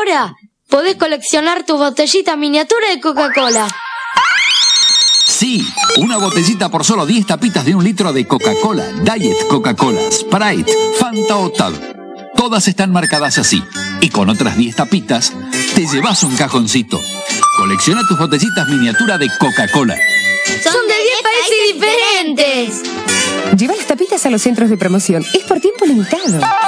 ahora podés coleccionar tu botellita miniatura de Coca-Cola. Sí, una botellita por solo 10 tapitas de 1 litro de Coca-Cola, Diet Coca-Cola, Sprite, Fanta o Tab. Todas están marcadas así. Y con otras 10 tapitas, te llevas un cajoncito. Colecciona tus botellitas miniatura de Coca-Cola. ¡Son de 10 países diferentes! Lleva las tapitas a los centros de promoción. Es por tiempo limitado.